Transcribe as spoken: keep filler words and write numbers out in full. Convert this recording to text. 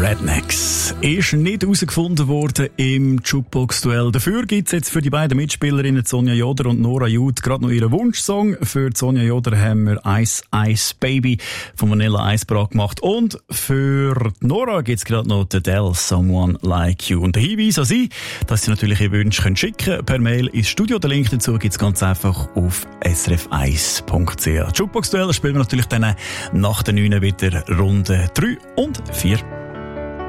Rednecks ist nicht herausgefunden worden im Jukebox-Duell. Dafür gibt es jetzt für die beiden Mitspielerinnen Sonja Joder und Nora Jud gerade noch ihren Wunschsong. Für Sonja Joder haben wir Ice Ice Baby von Vanilla Ice Bra gemacht. Und für Nora gibt es gerade noch The Adele, Someone Like You. Und der Hinweis an Sie, dass Sie natürlich Ihre Wünsche können schicken per Mail ins Studio. Den Link dazu gibt es ganz einfach auf s r f eins punkt c h. Jukebox-Duell spielen wir natürlich dann nach der neun wieder Runde drei und vier.